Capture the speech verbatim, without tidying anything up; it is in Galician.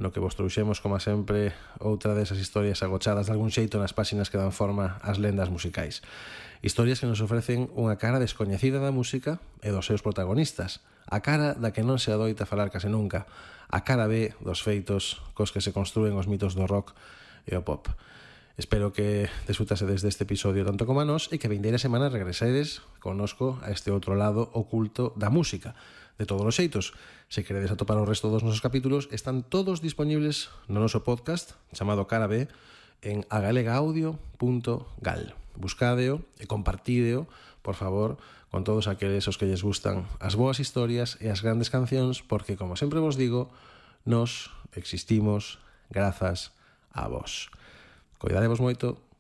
no que vos trouxemos, como sempre, outra desas historias agochadas de algún xeito nas páxinas que dan forma ás lendas musicais. Historias que nos ofrecen unha cara descoñecida da música e dos seus protagonistas, a cara da que non se adoita falar case nunca, a cara B dos feitos cos que se construen os mitos do rock e o pop. Espero que desfrutase desde este episodio tanto como a nós e que vindeira semana regresedes connosco a este outro lado oculto da música. De todos os xeitos, se queredes atopar o resto dos nosos capítulos, están todos disponibles no noso podcast chamado Cara B en agalegaudio punto gal. Buscádeo e compartídeo, por favor, con todos aqueles os que lles gustan as boas historias e as grandes cancións, porque, como sempre vos digo, nos existimos grazas a vos. Coidadevos moito.